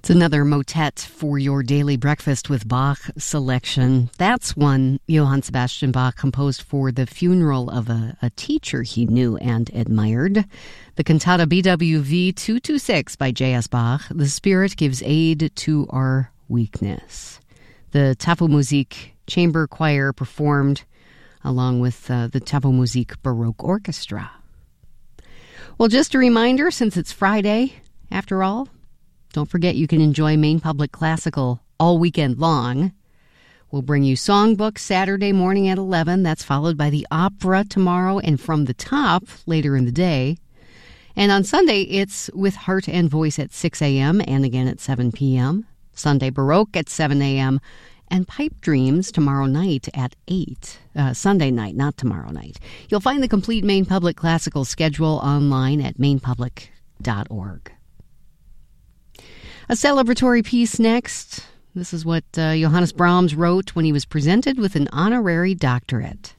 It's another motet for your daily breakfast with Bach selection. That's one Johann Sebastian Bach composed for the funeral of a teacher he knew and admired. The cantata BWV 226 by J.S. Bach, The Spirit Gives Aid to Our Weakness. The Tafelmusik Chamber Choir performed along with the Tafelmusik Baroque Orchestra. Well, just a reminder, since it's Friday, after all, don't forget you can enjoy Maine Public Classical all weekend long. We'll bring you Songbook Saturday morning at 11. That's followed by the opera tomorrow and From the Top later in the day. And on Sunday, it's With Heart and Voice at 6 a.m. and again at 7 p.m. Sunday Baroque at 7 a.m. and Pipe Dreams tomorrow night at 8. Sunday night, not tomorrow night. You'll find the complete Maine Public Classical schedule online at mainepublic.org. A celebratory piece next. This is what Johannes Brahms wrote when he was presented with an honorary doctorate.